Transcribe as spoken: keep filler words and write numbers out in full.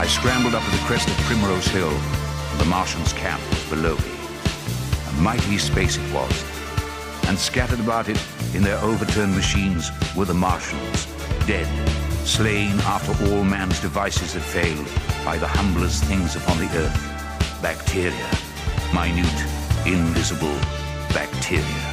I scrambled up to the crest of Primrose Hill, and the Martians' camp was below me. A mighty space it was, and scattered about it in their overturned machines were the Martians, dead, slain after all man's devices had failed by the humblest things upon the earth, bacteria, minute, invisible bacteria.